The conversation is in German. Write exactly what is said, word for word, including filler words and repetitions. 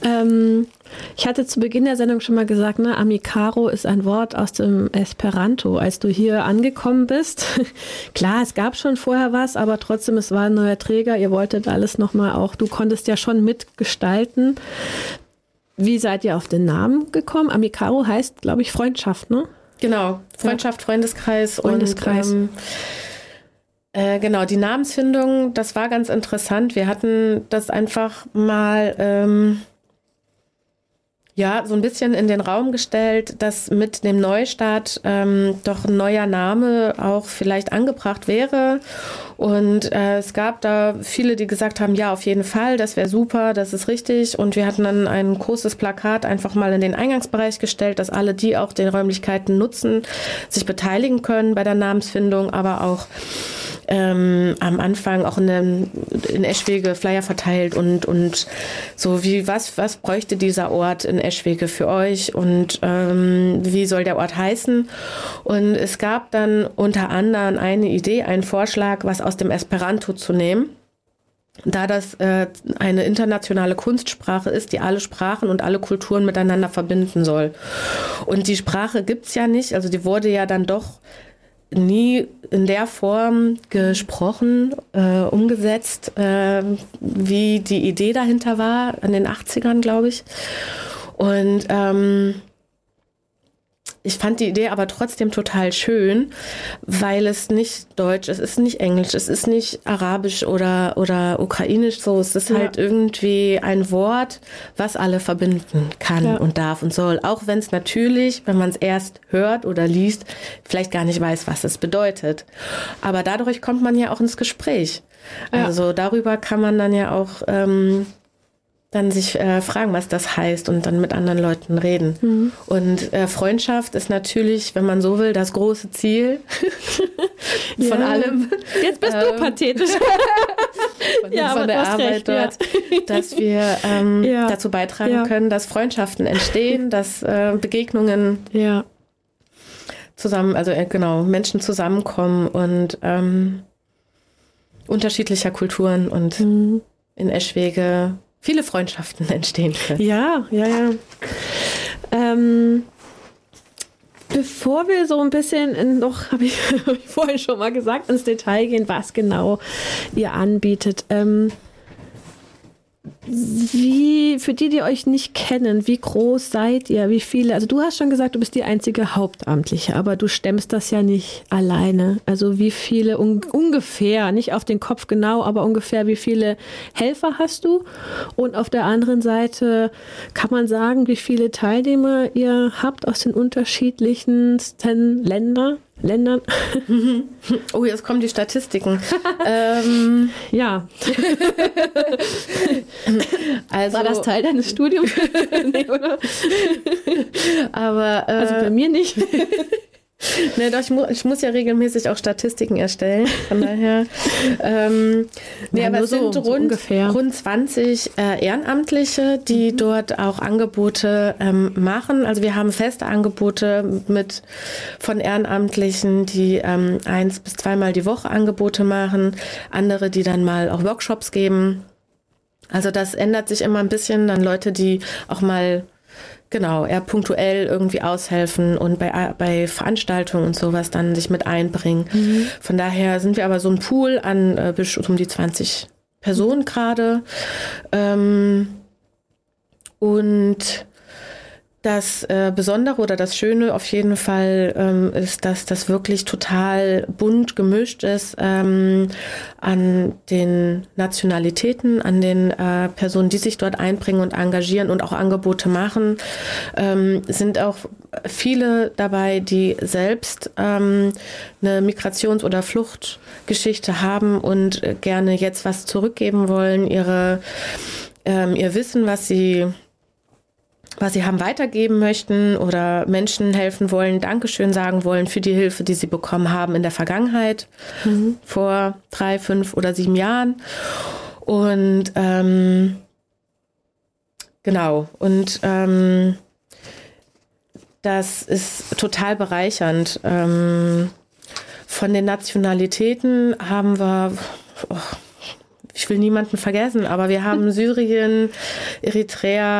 Ähm, ich hatte zu Beginn der Sendung schon mal gesagt, ne, Amikaro ist ein Wort aus dem Esperanto. Als du hier angekommen bist, klar, es gab schon vorher was, aber trotzdem, es war ein neuer Träger. Ihr wolltet alles nochmal auch, du konntest ja schon mitgestalten. Wie seid ihr auf den Namen gekommen? Amikaro heißt, glaube ich, Freundschaft, ne? Genau, Freundschaft, ja. Freundeskreis. Freundeskreis. Und, ähm, äh, genau, die Namensfindung, das war ganz interessant. Wir hatten das einfach mal... Ähm, ja, so ein bisschen in den Raum gestellt, dass mit dem Neustart ähm, doch ein neuer Name auch vielleicht angebracht wäre. Und äh, es gab da viele, die gesagt haben, ja, auf jeden Fall, das wäre super, das ist richtig. Und wir hatten dann ein großes Plakat einfach mal in den Eingangsbereich gestellt, dass alle, die auch den Räumlichkeiten nutzen, sich beteiligen können bei der Namensfindung, aber auch Ähm, am Anfang auch in, den, in Eschwege Flyer verteilt und, und so wie, was, was bräuchte dieser Ort in Eschwege für euch und ähm, wie soll der Ort heißen? Und es gab dann unter anderem eine Idee, einen Vorschlag, was aus dem Esperanto zu nehmen. Da das äh, eine internationale Kunstsprache ist, die alle Sprachen und alle Kulturen miteinander verbinden soll. Und die Sprache gibt's ja nicht, also die wurde ja dann doch nie in der Form gesprochen, äh, umgesetzt, äh, wie die Idee dahinter war, in den achtzigern, glaube ich. Und ähm, ich fand die Idee aber trotzdem total schön, weil es nicht Deutsch, es ist nicht Englisch, es ist nicht Arabisch oder, oder Ukrainisch, so, es ist ja. halt irgendwie ein Wort, was alle verbinden kann ja. und darf und soll. Auch wenn es natürlich, wenn man es erst hört oder liest, vielleicht gar nicht weiß, was es bedeutet. Aber dadurch kommt man ja auch ins Gespräch. Ja. Also darüber kann man dann ja auch ähm, dann sich äh, fragen, was das heißt und dann mit anderen Leuten reden. Mhm. Und äh, Freundschaft ist natürlich, wenn man so will, das große Ziel von ja. allem. Jetzt bist ähm, du pathetisch. von, ja, von der Arbeit recht, dort, ja. dass wir ähm, ja. dazu beitragen ja. können, dass Freundschaften entstehen, dass äh, Begegnungen ja. zusammen, also äh, genau, Menschen zusammenkommen und ähm, unterschiedlicher Kulturen und mhm. in Eschwege viele Freundschaften entstehen können. Ja, ja, ja. Ähm, bevor wir so ein bisschen in, noch, habe ich, hab ich vorhin schon mal gesagt, ins Detail gehen, was genau ihr anbietet. Ähm, wie, für die, die euch nicht kennen, wie groß seid ihr? Wie viele? Also du hast schon gesagt, du bist die einzige Hauptamtliche, aber du stemmst das ja nicht alleine. Also wie viele un, ungefähr, nicht auf den Kopf genau, aber ungefähr wie viele Helfer hast du? Und auf der anderen Seite kann man sagen, wie viele Teilnehmer ihr habt aus den unterschiedlichsten Ländern? Ländern. Oh, jetzt kommen die Statistiken. ähm, ja. Also, war das Teil deines Studiums? Nee, oder? Aber, äh, also bei mir nicht. Ne, doch, ich, mu- ich muss ja regelmäßig auch Statistiken erstellen, von daher. Ähm, nee, ja, aber es so, sind rund, so rund zwanzig äh, Ehrenamtliche, die mhm. dort auch Angebote ähm, machen. Also wir haben feste Angebote mit von Ehrenamtlichen, die ähm, eins bis zweimal die Woche Angebote machen, andere, die dann mal auch Workshops geben. Also das ändert sich immer ein bisschen. Dann Leute, die auch mal genau, eher punktuell irgendwie aushelfen und bei, bei Veranstaltungen und sowas dann sich mit einbringen. Mhm. Von daher sind wir aber so ein Pool an äh, bis um die zwanzig Personen gerade. Ähm, und das äh, Besondere oder das Schöne auf jeden Fall ähm, ist, dass das wirklich total bunt gemischt ist ähm, an den Nationalitäten, an den äh, Personen, die sich dort einbringen und engagieren und auch Angebote machen. Ähm, sind auch viele dabei, die selbst ähm, eine Migrations- oder Fluchtgeschichte haben und äh, gerne jetzt was zurückgeben wollen, ihre ähm, ihr Wissen, was sie was sie haben weitergeben möchten oder Menschen helfen wollen, Dankeschön sagen wollen für die Hilfe, die sie bekommen haben in der Vergangenheit, mhm. vor drei, fünf oder sieben Jahren. Und ähm, genau, und ähm, das ist total bereichernd. Ähm, von den Nationalitäten haben wir... Oh, ich will niemanden vergessen, aber wir haben Syrien, Eritrea,